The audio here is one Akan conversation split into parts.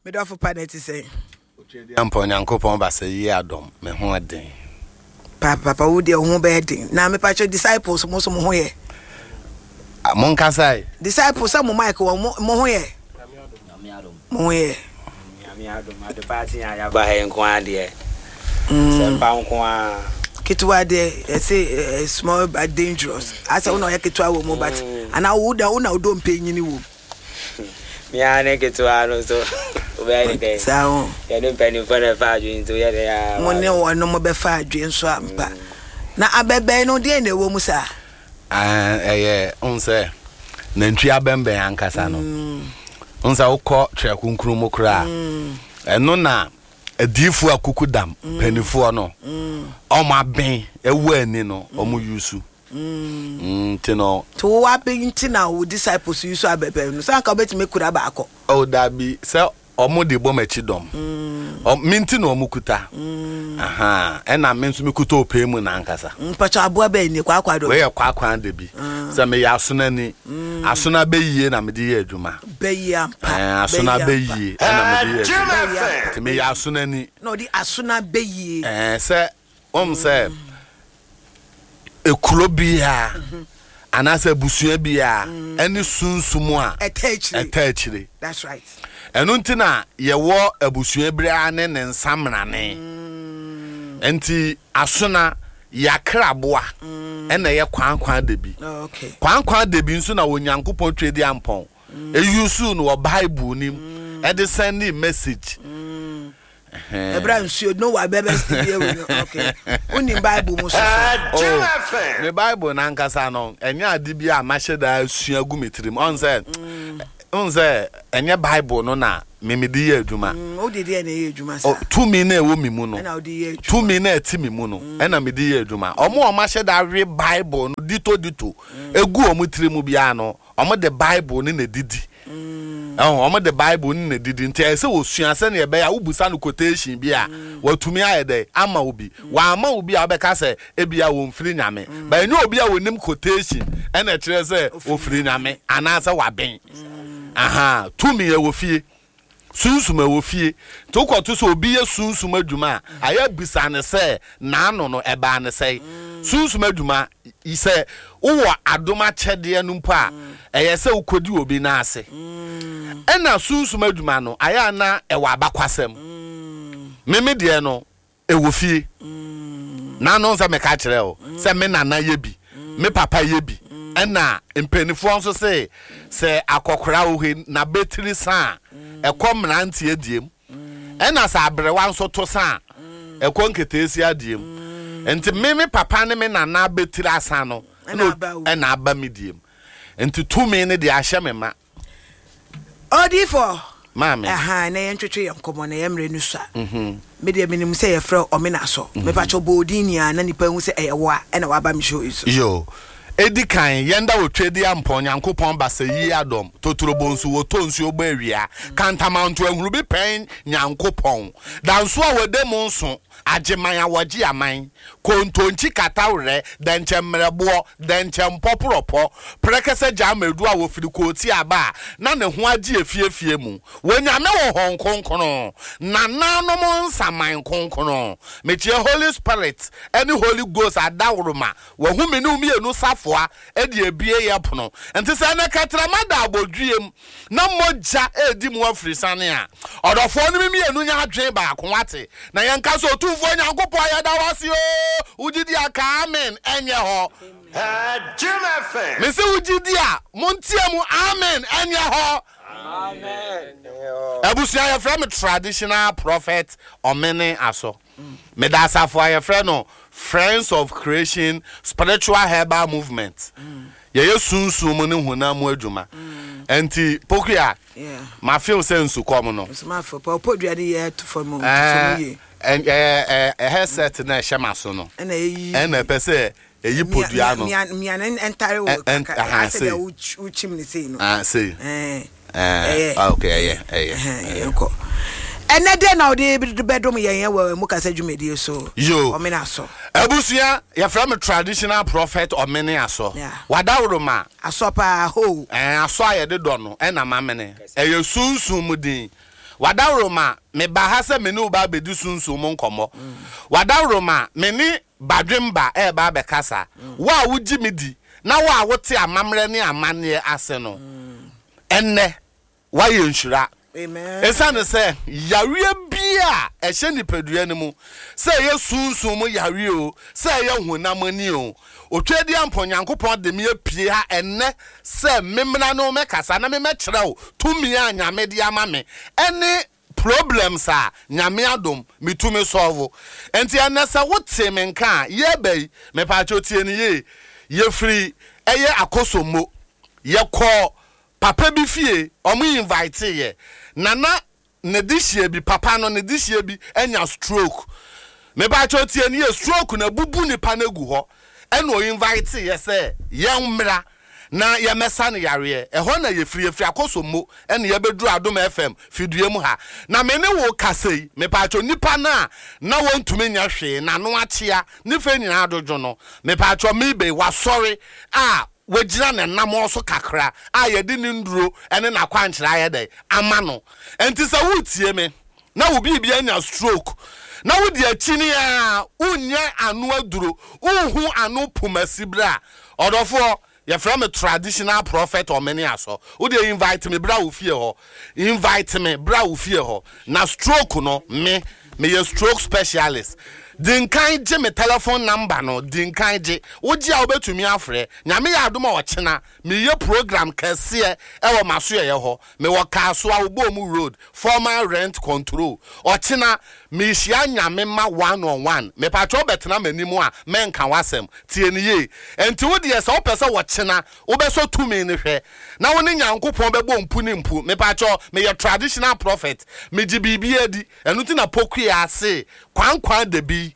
Me do for paneti say. Ampo Nyankopon ba say ye adom me ho den. Papa wo de ho be den. Na me pa disciples mo so mo ho ye. Mon kasai. Disciples am Mike wo mo ho ye. Mo ho ye. Ade party ya ba he nko ade. Sempa nko a. Kitwa de say small but dangerous. Asa wo no ye kitwa wo mo but ana wo da wo na do mpenyini wo. Me ane kitwa no so. Obe dey. Sao. Ya no penny for na fa adwin so ya dey ya. Mo ne wo no mo be fa adwin so ampa. Na abebe no de na wo mu sa. Unse nantwi abembe ankasa no. Unsa ukọ twa kunkuru mo kra. Eno na adifu akukudam panifu no. Oma ben ewu ani no omu yusu. Tino to wa ben tina wo disciples yusu abebe no san ka betime kura ba akọ. O dabi se omu de bom achidom. Minti no omu kuta. Aha, ena mensu mikuta opemu na ankasa. Mpacha aboa be ni kwa kwado. We kwa de bi. Se me ya asona ni. Asona be yie na me de ye adwuma. Be yie ampa. Asona be yie na me de ye adwuma. Te me ya asona ni. No di asona be yie. Se se ekulo bia anase busua bia eni sunsumu a etachire. That's right. Enu ntina ye wo abusua bria ne nsamrane. Enti asona yakraboa ena ye kwankwan de bi. Okay. Kwankwan de bi nso na Onyankopon twedi ampon. Eyusu no Bible nim. E de send message. Abraham should know what baby okay. Only Bible must the Bible na nkasa no enya ade bi a maheda asua gumetrim onse enya Bible no na memedi ye adwuma o de na ye adwuma sa to me na ewo mimu no na o de ye to me na eti mimu no ena medi ye adwuma omo maheda we Bible no dito egu omo trimu bia no omo the Bible ni na didi omo the Bible ni na didi ntia se osua se na ebe ya ubusa no quotation bia watumi ayede ama obi wa ama obi a obeka se ebia wo mfiri nyame ba enye obi a wonim quotation ena kire se ofiri nyame anasa waben aha tumi ye wo fie sunsuma wo fie to kwato so obi ye sunsuma adwuma aya bisa ne se na ano no eba ne se sunsuma adwuma ise wo adoma chede no mpo a eye se ukodi obi na ase ena sunsuma adwuma no aya na ewa abakwasem meme de no ewo fie na no nsa me ka kire o se me nana ye bi me papa ye bi ena mpenifo nso se akokora ohe na betri san ekom nanti adiem ena sa abrewa nso to san ekon nketesi adiem enti me papa ne me nana betri asan no ena aba mediem enti to me ne de ahye me ma odifo mama aha na ye ntwetwe ye nkomo na ye mre nu so me de minim se ye frɛ omena so me pa cho bodini a na nipa hu se eyewo a ena wa ba me show iso yo edikan yenda otwedi ampon Nyankopon ba se yi adom toturobonsu wo tonsu ogba awia kantamanto ahuru bi pen Nyankopon danso a wode mo nso ageman awogi aman kontonchi katawre denchemrebo denchempoporopo prekese jamedu a wo firi koti aba na ne ho age efiefie mu wonyame wo hon konkono na nanom nsaman konkono mechie Holy Spirit any Holy Ghost adawroma wo hu me ne umienu safoa edi ebie yepono enti se na katramada abodwiem na moja edi mu afrisane a odofo ne mienu nya adwen ba akwate na yenka so tumfo Nyankopon ya dawasio ujidi aka amen enye ho Jim FM mese ujidi a montie mu amen enye ho Amen. Abusia ya from traditional prophet omene aso me da asafo ya friend no Friends of Creation Spiritual Herbal Movement ye sunsun ne hunam adwuma enti pokuya ma feel sense kom no ma fo podua de ye to for mo ye headset na ehema so no ena pese eyi podua no mi an entire work I said uchim ni say no say okay okay enede na odi bedroom yen we mu kasa dwumedi so omena so abusia ya from traditional prophet omene aso wadawroma aso pa ho aso ayede do no ena mamene eye sunsun mudin wadawroma me ba ha se me ne uba bedi sunsun mo nkomo wadawroma me ni badwemba ba be kasa wa wuji medi na wa wote amamre ne amane ase no enne wa ye nhura amen esane se yawe bia ehye nipadua ne mu se ye sunsun mu yawe o se ye honam ani o otwedi amponyankopon de me apie ha enne se memna no me kasa na me mekere o tumi anyame de amame ene problems a nyame adom mitumi solve enti anasa wote me nka ye bai me pa chotie ni ye free eye akosomo ye ko papa bi fie omo invite ye nana ne dishie bi papa no ne dishie bi enya stroke me ba chotie ni ye stroke na bubu ni panegu ho eno invite ye say ye mmra na ye mesa ne yare ho na ye free akosomo ene ye beduru Adom FM fidue mu ha na me ne wo kasei me pa cho nipa na wontumi nya hwe na no achia ne fe nyina adojo no me pa cho me be wa sorry wajira na nam so kakra yedi ni nduro ene na kwankyere ayede ama no enti se wutie me na wo bibia anya stroke na wo di akini unya anu aduro uhu anu pumasibra odofo ye from a traditional prophet or many aso wo dey invite me bra wo fie ho invite me bra wo fie ho na stroke no me ye stroke specialist dinkan je me telephone number no dinkan je oji a obetumi afre nyame ya adom a ochena me ye program kase e maso ye ho me wo kaso a obomu road formal rent control ochena me hia nyame ma 1-on-1 me patro betena manimu a menka wasem tie ni ye enti wo de se wo pese wo chena wo beso tumi ni hwe na wo ne nyankopon bebo mpu ni mpu me patro me ye traditional prophet me ji bibia di enuti na pokua ase kwankwan de bi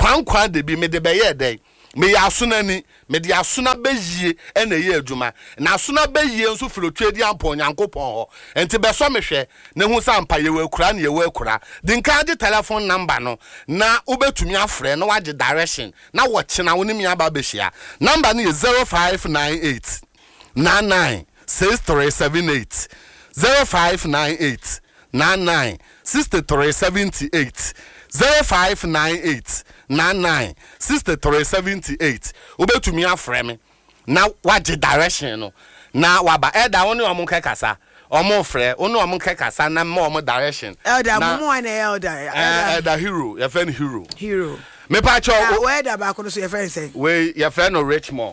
me de beye dey me ya sunani me de asuna beyie ena ye adwuma na asuna beyie nso filotwedi ampo nyankopon ho enti beso me hwe ne hu sampa ye wakura na ye wakura dinka de telephone number no na obetumi afre na waje direction na wo chena woni mi aba behia number no 0598 99 6378 0598 99 6378 0598 99 6378 obetumi afre me na waje direction no na waba eda woni omo kekasa omo frɛ onu omo kekasa na ma omo direction elder mumu ana elder hero your friend hero me pa cho elder ba ko so your friend say we your friend no Richmond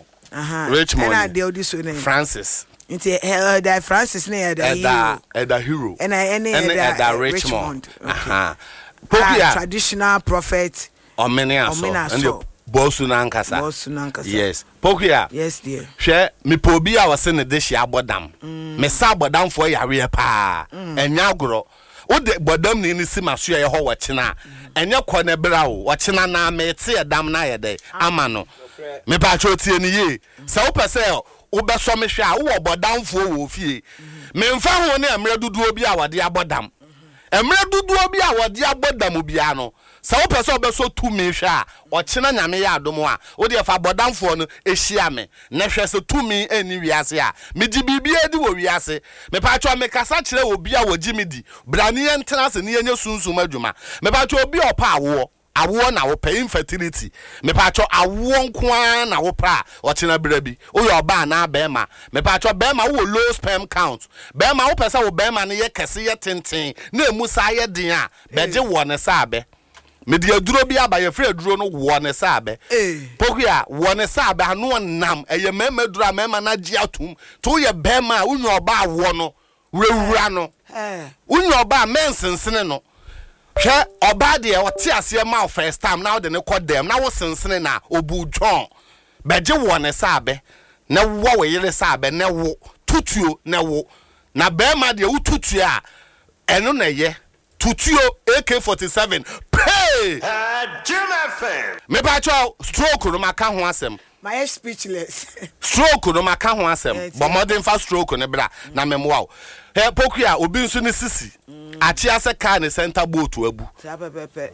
na de odi so name Francis nti elder Francis na elder hero and elder Richmond Pokia traditional prophet Omenaso Bosu nankasa yes Pokia yes dear hwe me pobi a wose ne de hia bodam me sa bodam fo yare pa enya agoro wo de bodam ni si maso ye ho wachena enya kone bra wo wachena na me te edam na ye de ama no me pa chotie ni ye se wo pese wo beso me hwe a wo bodam fo wo fie me mfa ho ne emre duduo bi a wode abodam emre duduo bi a wode abodam bia no sa wo pese obeso tu me hwe a ochena nyame ya adom a wo de fa bodamfo no ehia me na hwe se tu me ani wiase a me di bibia di wo wiase me pa cho me kasa kire obi a wo gimidi brani entena se ne yenye sunsum adwuma me pa cho obi opa awo na wo pay infertility me pa cho awo nkoa na wo pa ochena bra bi wo yo ba na bema me pa cho bema wo low sperm count bema wo pese wo bema ne ye kese ye tenten na emu sa ye den a beje wo ne sa abe me de aduro bi aba ye frɛ aduro no wo ne sa abe pokia wo ne sa abe anu nam eye mema dura mema na gi atum to ye bema unyo oba awo no wura no unyo oba mensensene no hwe oba de o te ase ma first time now de ne kodem na wo sensene na obu John beje wo ne sa abe na wo we yire sa abe na wo tutuo na wo na bema de wo tutuo a eno na ye tutuo AK47 pay Jim FM me ba cho stroke no maka ho asem my speechless stroke no maka ho asem bo modern fa stroke ne bra na memwa o he pokia obi nso ne sisi achi ase car ne center boat abu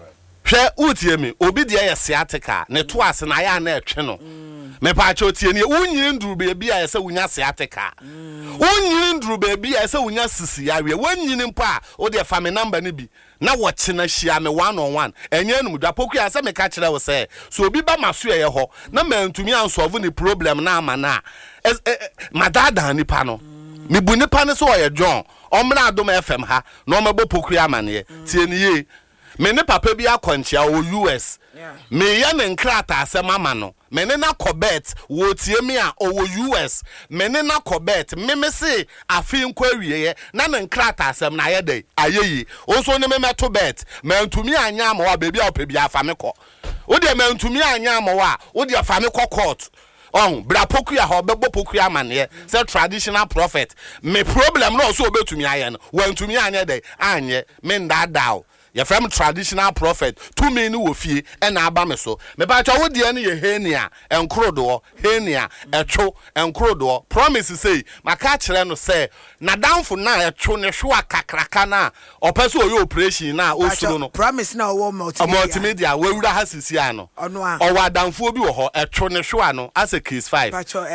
hwe utie me obi de ye sciatica ne to ase na ya na etwe no me pa cha otie ne unyiri nduru beebi a yesa unya sciatica unyiri nduru beebi a yesa unya sisi yawe wanyini mpo a o de fa me number ne bi na wo che na hia me 1-on-1 enye num dwapoku ya se me ka kire wo se so obi ba maso ye ho na mantumi ansolve ni problem na ama na madada nipa no me bu nipa ne so o ye John omra adom FM ha na o mebo poku ya mane tie ne ye me ne papa bi akonchia o US me ya ne nkrata asem ama no me ne na kobet wo tie me a o US me ne na kobet me se afi nkwa wieye na ne nkrata asem na ayede ayeyi onso ne me meto bet mantumi anya ama wa bebi a opebi afa me ko wo de mantumi anya ama wa wo de afa me ko court on bra poku ya ho bebo poku ya mane say traditional prophet me problem no so obetumi aye no wantumi anya de anye me ndadao your from traditional prophet 2 men wo fie e na aba me so me ba cha wo de ne ye henia enkrodo henia etwo enkrodo promise say maka kire no say na danfo na etwo ne hwo akakraka na opese oyo operation na osuro no promise na wo multimedia we wura ha sisi ano o wa danfo bi wo ho etwo ne hwo ano as a case 5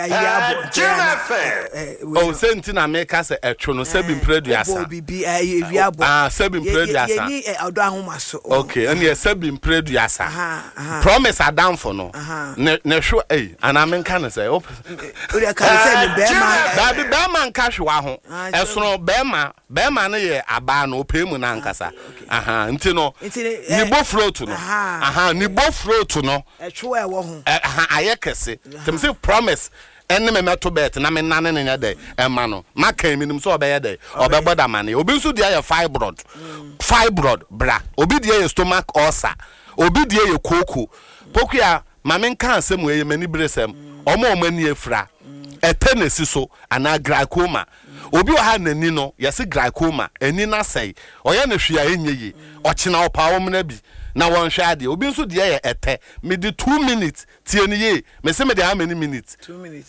o senti na me ka say etwo no se bi mpreduasa se bi mpreduasa okay and yes be preduasa promise adam for no ne hwo ana men kan say o de kan say ne be man ka hwa ho esono be ma ne ye aba no opemu na nkasa nti no ni bo float no ni bo float no ehwo e wo ho ayekese tem say promise enne me meto bet na me nane ne nya dey ema no maka minim so obeye dey obeboda mane obi nso dia ye fibroid bra obi dia ye stomach ulcer obi dia ye koko pokuya mame nka asem ye mani bresem omani efra etenesi so ana glaucoma obi wa ha nani no yesi glaucoma eni na sei oya na hwia enyeyi ochina opa womna bi na won hwa ade obi nso dia ye ete me di 2 minutes tie ne ye me se me de how many minutes 2 minutes